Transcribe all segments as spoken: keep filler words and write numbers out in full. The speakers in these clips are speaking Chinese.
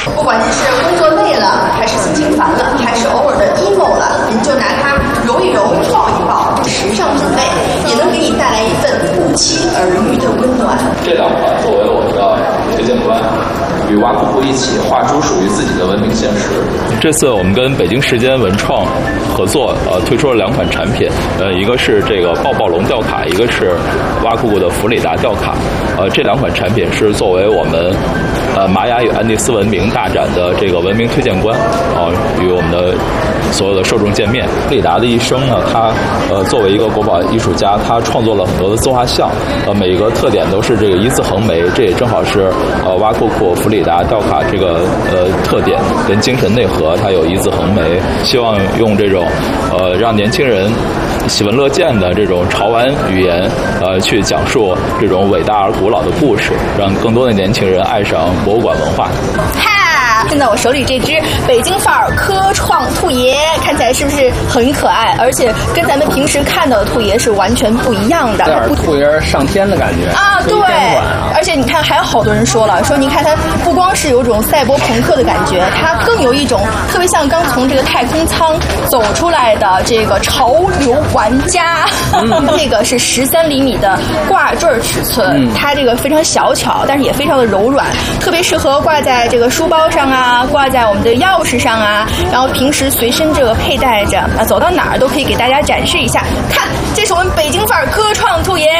不管您是工作累了，还是心情烦了，还是偶尔的 emo 了，您就拿它揉一揉、抱一抱，时尚品味也能给你带来一份不期而遇的温暖。 这两款作为我的推荐官，与哇酷酷一起画出属于自己的文明现实。这次我们跟北京时间文创合作，呃，推出了两款产品，呃，一个是这个抱抱龙吊卡，一个是哇酷酷的弗里达吊卡。呃，这两款产品是作为我们呃玛雅与安第斯文明大展的这个文明推荐官，啊、呃，与我们的所有的受众见面。弗里达的一生呢，他呃作为一个国宝艺术家，他创作了很多的自画像，呃，每一个特点都是这个一字横眉，这也正好是呃哇酷酷弗里达吊卡这个呃特点跟精神内核，它有一字横眉，希望用这种呃让年轻人喜闻乐见的这种潮玩语言，呃，去讲述这种伟大而古老的故事，让更多的年轻人爱上博物馆文化。 现在我手里这只北京范儿科创兔爷，看起来是不是很可爱？而且跟咱们平时看到的兔爷是完全不一样的， 有点兔爷上天的感觉啊！对，而且你看，还有好多人说了，说你看它不光是有种赛博朋克的感觉，它更有一种特别像刚从这个太空舱走出来的这个潮流玩家。嗯、这个是十三厘米的挂坠尺寸，嗯、它这个非常小巧，但是也非常的柔软，特别适合挂在这个书包上啊，挂在我们的钥匙上啊，然后平时随身这个佩戴着啊，走到哪儿都可以给大家展示一下。看，这是我们北京范儿科创兔爷。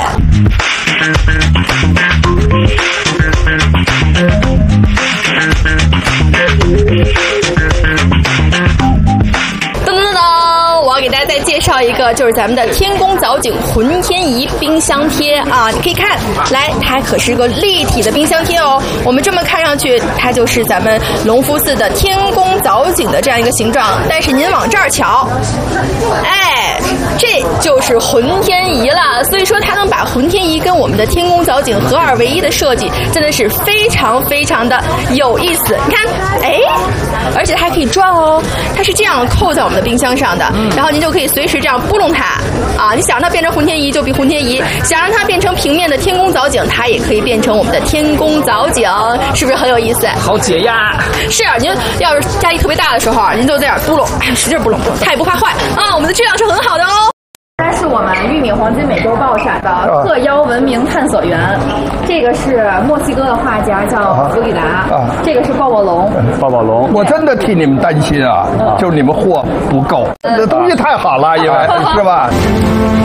给大家再介绍一个，就是咱们的天宫藻井浑天仪冰箱贴啊！你可以看，来，它可是个立体的冰箱贴哦。我们这么看上去，它就是咱们隆福寺的天宫藻井的这样一个形状。但是您往这儿瞧，哎，这就是浑天仪了。所以说，它能把浑天仪跟我们的天宫藻井合二为一的设计，真的是非常非常的有意思。你看，哎，而且它还可以转哦，它是这样扣在我们的冰箱上的，然后您就可以随时这样拨弄它啊！你想让它变成浑天仪就变浑天仪，想让它变成平面的天宫藻井，它也可以变成我们的天宫藻井，是不是很有意思？ 好解压。 是啊，您要是压力特别大的时候啊，您就在这儿拨弄，哎，使劲拨弄，它也不怕坏啊！我们的质量是很好的哦。它是我们玉米黄金美洲豹展的特邀文明探索员，这个是墨西哥的画家叫弗里达，啊、这个是抱抱龙。 抱抱龙，我真的替你们担心啊，嗯、就是你们货不够，这东西太好了，因为是吧？